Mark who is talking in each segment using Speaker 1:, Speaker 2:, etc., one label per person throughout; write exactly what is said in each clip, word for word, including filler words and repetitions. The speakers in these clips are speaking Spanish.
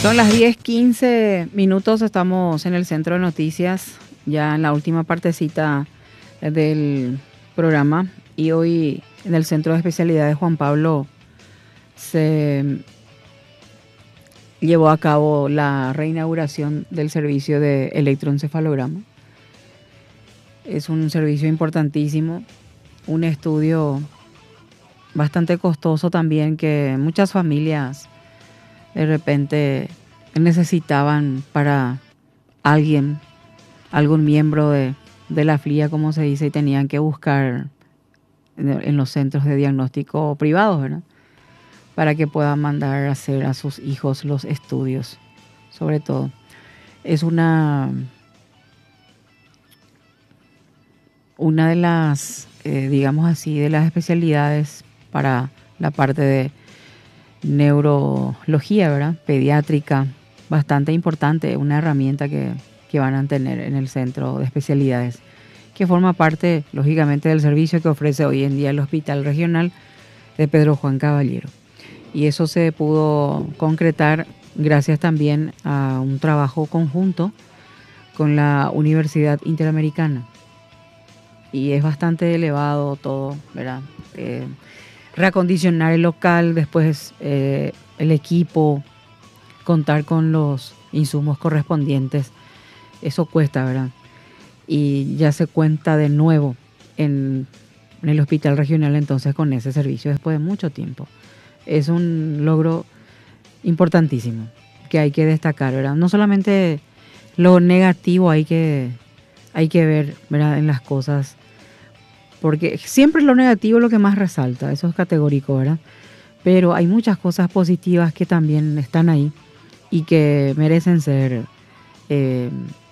Speaker 1: Son las diez quince minutos, estamos en el Centro de Noticias, ya en la última partecita del programa, y hoy en el Centro de Especialidades Juan Pablo se llevó a cabo la reinauguración del servicio de electroencefalograma. Es un servicio importantísimo, un estudio bastante costoso también que muchas familias de repente necesitaban para alguien, algún miembro de, de la F L I A, como se dice, y tenían que buscar en, en los centros de diagnóstico privados, ¿verdad? Para que puedan mandar a hacer a sus hijos los estudios, sobre todo. Es una, una de las, eh, digamos así, de las especialidades para la parte de neurología, ¿verdad? Pediátrica, bastante importante, una herramienta que, que van a tener en el centro de especialidades, que forma parte, lógicamente, del servicio que ofrece hoy en día el Hospital Regional de Pedro Juan Caballero. Y eso se pudo concretar gracias también a un trabajo conjunto con la Universidad Interamericana. Y es bastante elevado todo, ¿verdad? Eh, reacondicionar el local, después eh, el equipo, contar con los insumos correspondientes, eso cuesta, ¿verdad? Y ya se cuenta de nuevo en, en el Hospital Regional entonces con ese servicio después de mucho tiempo. Es un logro importantísimo que hay que destacar, ¿verdad? No solamente lo negativo hay que, hay que ver, ¿verdad?, en las cosas, porque siempre lo negativo es lo que más resalta, eso es categórico, ¿verdad? Pero hay muchas cosas positivas que también están ahí y que merecen ser eh,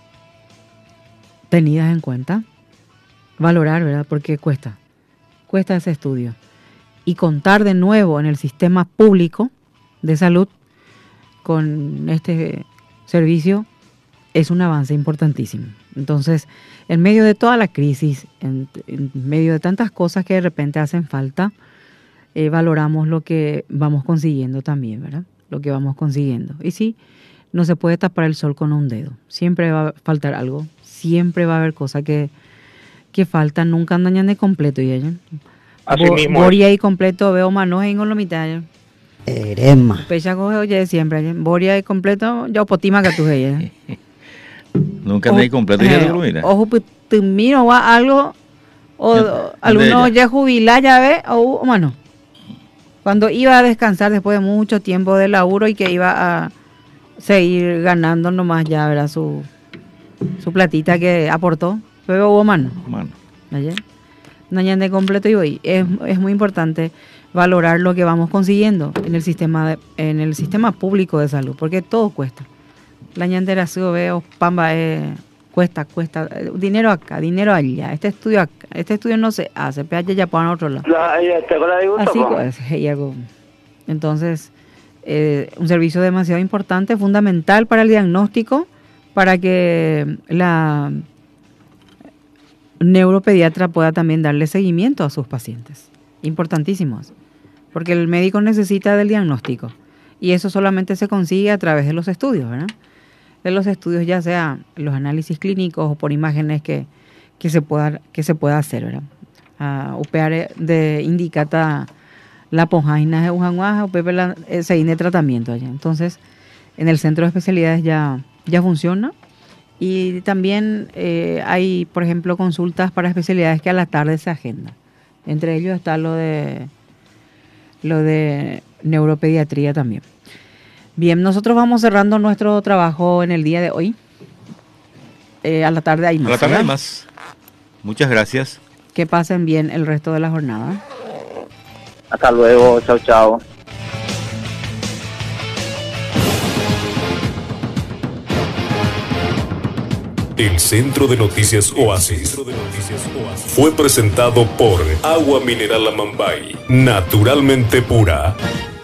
Speaker 1: tenidas en cuenta, valorar, ¿verdad? Porque cuesta, cuesta ese estudio. Y contar de nuevo en el sistema público de salud con este servicio es un avance importantísimo. Entonces, en medio de toda la crisis, en, en medio de tantas cosas que de repente hacen falta, eh, valoramos lo que vamos consiguiendo también, ¿verdad? Lo que vamos consiguiendo. Y sí, no se puede tapar el sol con un dedo. Siempre va a faltar algo. Siempre va a haber cosas que, que faltan. Nunca andan de completo. ¿Y ella?
Speaker 2: Así
Speaker 1: Bo,
Speaker 2: mismo.
Speaker 1: Boria y completo veo manos en la mitad.
Speaker 3: Erema.
Speaker 1: Pecha coge oye siempre. Boria y completo ya potima que tú ella.
Speaker 4: Nunca andé completo.
Speaker 1: Eh, ojo, pues te miro o algo o
Speaker 4: ¿De
Speaker 1: alguno
Speaker 4: ella?
Speaker 1: ya jubilá ya ve o mano. Cuando iba a descansar después de mucho tiempo de laburo y que iba a seguir ganando nomás ya, ¿verdad? Su, su platita que aportó. Pero hubo mano.
Speaker 4: Mano.
Speaker 1: ¿Ayer? No de completo y hoy. Es, es muy importante valorar lo que vamos consiguiendo en el sistema de, en el sistema público de salud, porque todo cuesta. La ñandera veo pamba eh, cuesta, cuesta. Eh, dinero acá, dinero allá. Este estudio acá, este estudio no se hace, P H ya para otro lado. Así pues, y algo. Entonces, eh, un servicio demasiado importante, fundamental para el diagnóstico, para que la neuropediatra pueda también darle seguimiento a sus pacientes. Importantísimos, porque el médico necesita del diagnóstico y eso solamente se consigue a través de los estudios, ¿verdad? De los estudios, ya sea los análisis clínicos o por imágenes que, que, se, pueda, que se pueda hacer, ¿verdad? Uh, U P A de indicata la ponjaina de Ujanguaja, U P P la, se ine tratamiento allá. Entonces, en el centro de especialidades ya, ya funciona. Y también eh, hay, por ejemplo, consultas para especialidades que a la tarde se agendan. Entre ellos está lo de lo de neuropediatría también. Bien, nosotros vamos cerrando nuestro trabajo en el día de hoy. Eh, a la tarde hay más.
Speaker 4: A la tarde hay
Speaker 1: ¿verdad?
Speaker 4: más. Muchas gracias.
Speaker 1: Que pasen bien el resto de la jornada.
Speaker 2: Hasta luego, chao, chao.
Speaker 5: El Centro de Noticias Oasis fue presentado por Agua Mineral Amambay, naturalmente pura.